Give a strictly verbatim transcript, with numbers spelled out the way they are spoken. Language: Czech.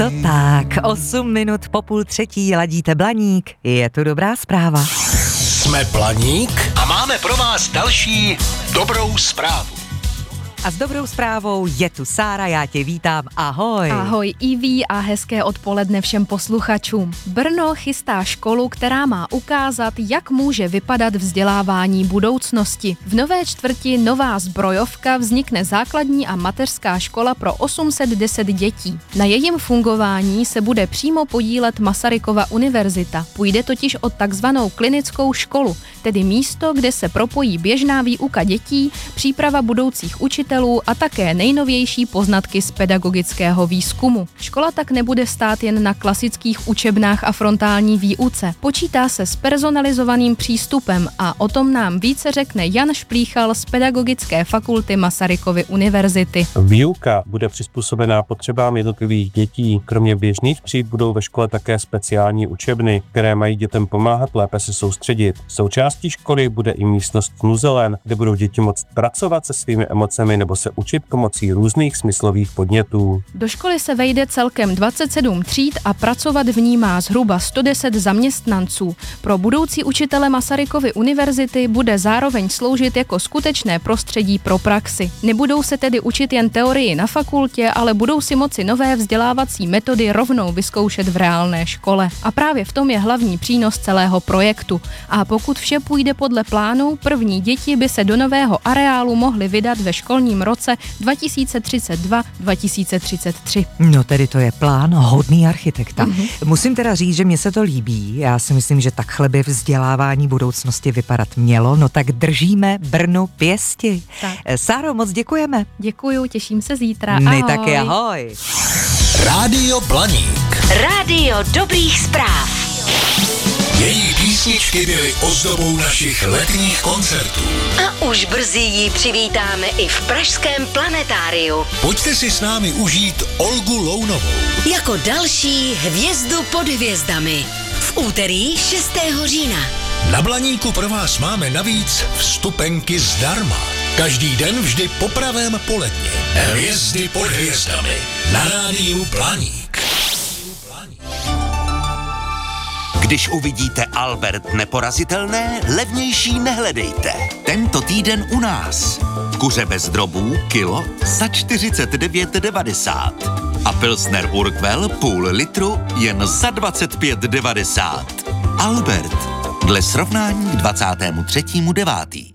to tak, osm minut po půl třetí ladíte Blaník, je to dobrá zpráva. Jsme Blaník a máme pro vás další dobrou zprávu. A s dobrou zprávou je tu Sára, já tě vítám, ahoj. Ahoj Iví a hezké odpoledne všem posluchačům. Brno chystá školu, která má ukázat, jak může vypadat vzdělávání budoucnosti. V nové čtvrti Nová Zbrojovka vznikne základní a mateřská škola pro osm set deset dětí. Na jejím fungování se bude přímo podílet Masarykova univerzita. Půjde totiž o takzvanou klinickou školu, tedy místo, kde se propojí běžná výuka dětí, příprava budoucích učitelů a také nejnovější poznatky z pedagogického výzkumu. Škola tak nebude stát jen na klasických učebnách a frontální výuce. Počítá se s personalizovaným přístupem a o tom nám více řekne Jan Šplíchal z Pedagogické fakulty Masarykovy univerzity. Výuka bude přizpůsobená potřebám jednotlivých dětí. Kromě běžných tříd budou ve škole také speciální učebny, které mají dětem pomáhat lépe se soustředit. Součástí školy bude i místnost Nuzelen, kde budou děti moct pracovat se svými emocemi nebo se učit pomocí různých smyslových podnětů. Do školy se vejde celkem dvacet sedm tříd a pracovat v ní má zhruba sto deset zaměstnanců. Pro budoucí učitele Masarykovy univerzity bude zároveň sloužit jako skutečné prostředí pro praxi. Nebudou se tedy učit jen teorii na fakultě, ale budou si moci nové vzdělávací metody rovnou vyzkoušet v reálné škole. A právě v tom je hlavní přínos celého projektu. A pokud vše půjde podle plánu, první děti by se do nového areálu mohly vydat ve školním roce dva tisíce třicet dva dva tisíce třicet tři. No tedy to je plán hodný architekta. Mhm. Musím teda říct, že mně se to líbí. Já si myslím, že takhle by vzdělávání budoucnosti vypadat mělo. No tak držíme Brnu pěsti. Tak. Sáro, moc děkujeme. Děkuju, těším se zítra. My Ahoj. taky ahoj. Rádio Blaník. Rádio dobrých zpráv. Její písničky byly ozdobou našich letních koncertů. A už brzy ji přivítáme i v pražském Planetáriu. Pojďte si s námi užít Olgu Lounovou. Jako další hvězdu pod hvězdami. V úterý šestého října. Na Blaníku pro vás máme navíc vstupenky zdarma. Každý den vždy po pravém poledni. Hvězdy pod hvězdami. Na rádiu Blaník. Když uvidíte Albert neporazitelné, levnější nehledejte. Tento týden u nás. Kuře bez drobů, kilo za čtyřicet devět devadesát. A Pilsner Urquell půl litru jen za dvacet pět devadesát. Albert. Dle srovnání k dvacátému třetímu devátý